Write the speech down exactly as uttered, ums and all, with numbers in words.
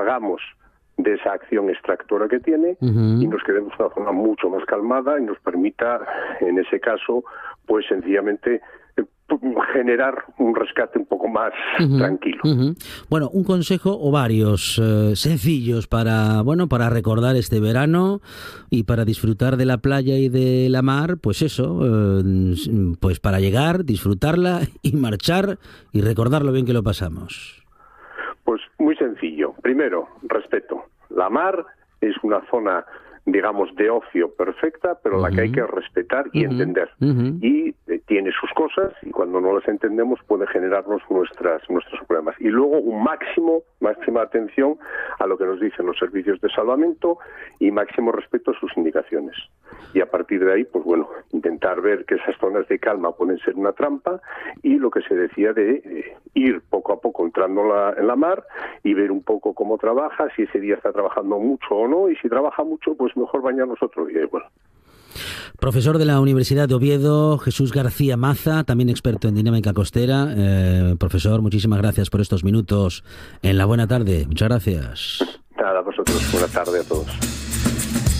salgamos de esa acción extractora que tiene uh-huh. y nos quedemos en una zona mucho más calmada y nos permita, en ese caso, pues sencillamente generar un rescate un poco más uh-huh, tranquilo. Uh-huh. Bueno, un consejo o varios eh, sencillos para, bueno, para recordar este verano y para disfrutar de la playa y de la mar, pues eso, eh, pues para llegar, disfrutarla y marchar y recordar lo bien que lo pasamos. Pues muy sencillo. Primero, respeto. La mar es una zona, digamos, de ocio perfecta, pero uh-huh. la que hay que respetar y uh-huh. entender. Uh-huh. Y eh, tiene sus cosas, y cuando no las entendemos puede generarnos nuestras nuestros problemas. Y luego un máximo, máxima atención a lo que nos dicen los servicios de salvamento y máximo respeto a sus indicaciones. Y a partir de ahí, pues bueno, intentar ver que esas zonas de calma pueden ser una trampa, y lo que se decía de eh, ir poco a poco entrando la, en la mar y ver un poco cómo trabaja, si ese día está trabajando mucho o no, y si trabaja mucho, pues mejor bañarnos otro día igual. Profesor de la Universidad de Oviedo, Jesús García Maza, también experto en dinámica costera. Eh, profesor, muchísimas gracias por estos minutos en La Buena Tarde. Muchas gracias. Nada, a vosotros. Buena tarde a todos.